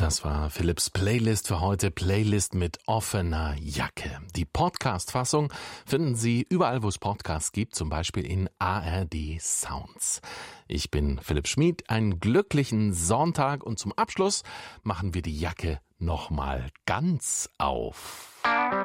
Das war Philipps Playlist für heute. Playlist mit offener Jacke. Die Podcast-Fassung finden Sie überall, wo es Podcasts gibt, zum Beispiel in ARD Sounds. Ich bin Philipp Schmid. Einen glücklichen Sonntag und zum Abschluss machen wir die Jacke nochmal ganz auf.